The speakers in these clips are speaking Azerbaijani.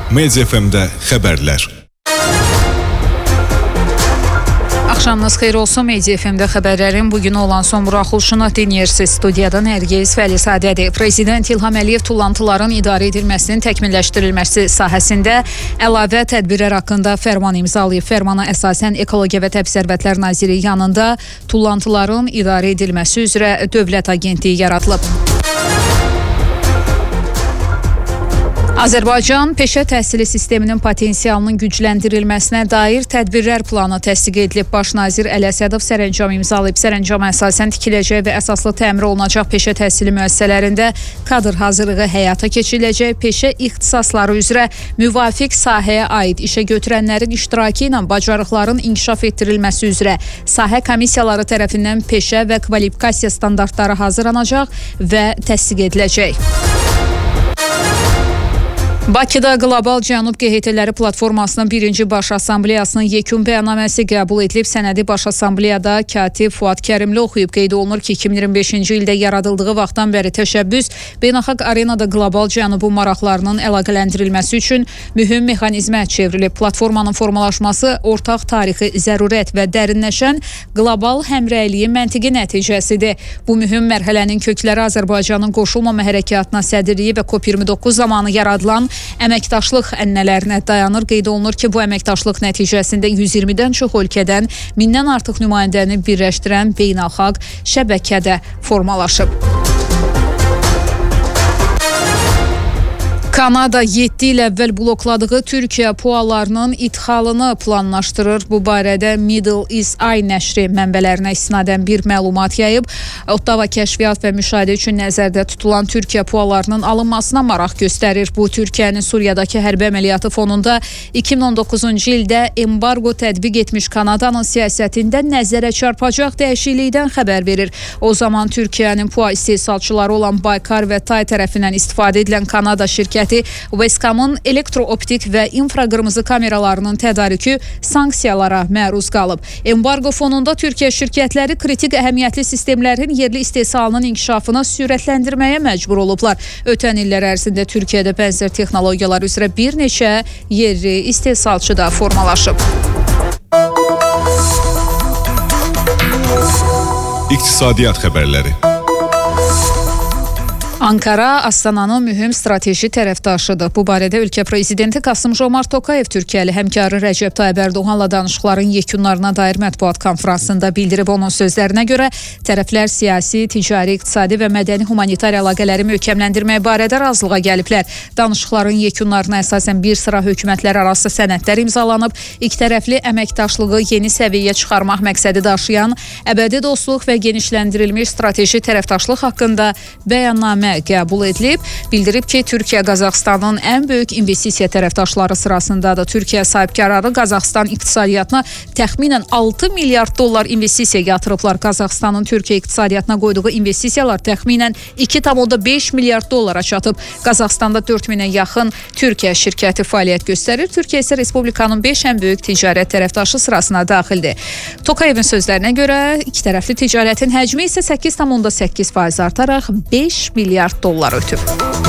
Media FM-də xəbərlər. Axşamınız xeyir olsun. Media FM-də xəbərlərin bugün olan son buraxılışını dinləyirsiniz. Studiyadan Nərgiz Fəlisədədir. Prezident İlham Əliyev tullantıların idarə edilməsinin təkmilləşdirilməsi sahəsində əlavə tədbirlər haqqında fərman imzalayıb. Fərmana əsasən Ekologiya və Təbii Sərvətlər Nazirliyi yanında tullantıların idarə edilməsi üzrə Dövlət Agentliyi yaradılıb. Azərbaycan peşə təhsili sisteminin potensialının gücləndirilməsinə dair tədbirlər planı təsdiq edilib. Baş nazir Əli Əsədov sərəncam imzalayıb. Sərəncama əsasən tikiləcək və əsaslı təmir olunacaq peşə təhsili müəssisələrində kadr hazırlığı həyata keçiriləcək. Peşə ixtisasları üzrə müvafiq sahəyə aid işə götürənlərin iştirakı ilə bacarıqların inkişaf etdirilməsi üzrə sahə komissiyaları tərəfindən peşə və kvalifikasiya standartları hazırlanacaq və təsdiq ediləcək. Bakıda Qlobal Cənub QHT-ləri platformasının birinci baş assambleyasının yekun bəyannaməsi qəbul edilib. Sənədi baş assambleyada katib Fuad Kərimli oxuyub. Qeyd olunur ki, 2025-ci ildə yaradıldığı vaxtdan bəri təşəbbüs beynəlxalq arenada Qlobal Cənubun maraqlarının əlaqələndirilməsi üçün mühüm mexanizmə çevrilib. Platformanın formalaşması ortaq tarixi zərurət və dərinləşən qlobal həmrəyliyin məntiqi nəticəsidir. Bu mühüm mərhələnin kökləri Azərbaycanın qoşulmama hərəkatına sədrliyi və COP29 zamanı yaradılan əməkdaşlıq ənənələrinə dayanır. Qeyd olunur ki, bu əməkdaşlıq nəticəsində 120-dən çox ölkədən 1000-dən artıq nümayəndəni birləşdirən beynəlxalq şəbəkədə formalaşıb. Kanada 7 il əvvəl blokladığı Türkiyə PUA-larının idxalını planlaşdırır. Bu barədə Middle East Eye nəşri mənbələrinə istinadən bir məlumat yayıb. Ottawa kəşfiyyat və müşahidə üçün nəzərdə tutulan Türkiyə PUA-larının alınmasına maraq göstərir. Bu, Türkiyənin Suriyadakı hərbi əməliyyatı fonunda 2019-cu ildə embargo tətbiq etmiş Kanadanın siyasətində nəzərə çarpacaq dəyişiklikdən xəbər verir. O zaman Türkiyənin PUA istehsalçıları olan Baykar və Tay tərəfindən istifadə edilən Kanada şirkəti Westcom'un elektrooptik və infraqırmızı kameralarının tədarükü sanksiyalara məruz qalıb. Embargo fonunda Türkiyə şirkətləri kritik əhəmiyyətli sistemlərin yerli istehsalının inkişafını sürətləndirməyə məcbur olublar. Ötən illər ərzində Türkiyədə bənzər texnologiyalar üzrə bir neçə yerli istehsalçı da formalaşıb. İqtisadiyyat xəbərləri. Ankara Astananın mühüm strateji tərəfdaşıdır. Bu barədə ölkə prezidenti Qasım-Jomart Tokayev Türkiyəli həmkarı Rəcəb Tayyib Ərdoğanla danışıqların yekunlarına dair mətbuat konfransında bildirib. Onun sözlərinə görə tərəflər siyasi, ticari, iqtisadi və mədəni humanitar əlaqələri möhkəmləndirmək barədə razılığa gəliblər. Danışıqların yekunlarına əsasən bir sıra hökumətlər arası sənədlər imzalanıb. İkitərəfli əməkdaşlığı yeni səviyyəyə çıxarmaq məqsədi daşıyan əbədi dostluq və genişləndirilmiş strateji tərəfdaşlıq haqqında bəyannamə qəbul edilib. Bildirib ki, Türkiyə Qazaxıstanın ən böyük investisiya tərəfdaşları sırasındadır. Türkiyə sahibkarları Qazaxıstan iqtisadiyyatına təxminən 6 milyard dollar investisiya yatırıblar. Qazaxıstanın Türkiyə iqtisadiyyatına qoyduğu investisiyalar təxminən 2,5 milyard dollara çatıb. Qazaxıstanda 4000-ə yaxın Türkiyə şirkəti fəaliyyət göstərir. Türkiyə isə Respublikanın 5 ən böyük ticarət tərəfdaşı sırasına daxildir. Tokayevin sözlərinə görə iki tərəfli ticarətin həcmi isə 8,8% artaraq 5 milyard dollar ötüb.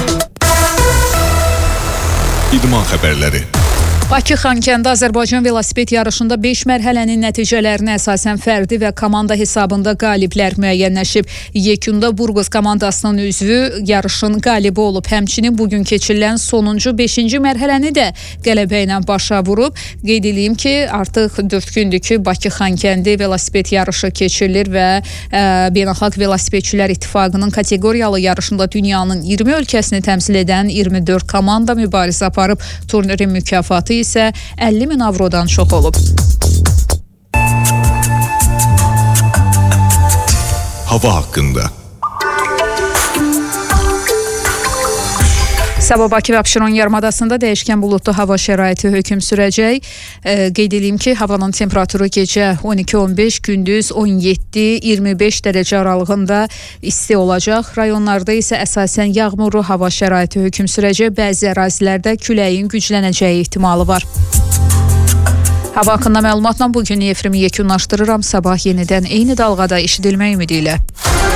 İdman xəbərləri. Bakı Xankəndi Azərbaycan velosiped yarışında 5 mərhələnin nəticələrinə əsasən fərdi və komanda hesabında qaliblər müəyyənləşib. Yekunda Burqos komandasının üzvü yarışın qalibi olub. Həmçinin bugün keçirilən sonuncu 5-ci mərhələni də qələbə ilə başa vurub. Qeyd edeyim ki, artıq 4 gündür ki, Bakı Xankəndi velosiped yarışı keçirilir və Beynəlxalq Velosipedçilər İttifaqının kateqoriyalı yarışında dünyanın 20 ölkəsini təmsil edən 24 komanda mübarizə aparıb. Turnirin mükafatı isə 50.000 avrodan çox olub. Hava haqqında. Sabah Bakı və Abşeron yarımadasında dəyişkən buludlu hava şəraiti hökm sürəcək. Qeyd edeyim ki, havanın temperaturu gecə 12-15, gündüz 17-25 dərəcə aralığında isti olacaq. Rayonlarda isə əsasən yağmurlu hava şəraiti hökm sürəcək. Bəzi ərazilərdə küləyin güclənəcəyi ehtimalı var. Hava haqqında məlumatla bugün efirimi yekunlaşdırıram. Sabah yenidən eyni dalğada eşidilmək ümidi ilə.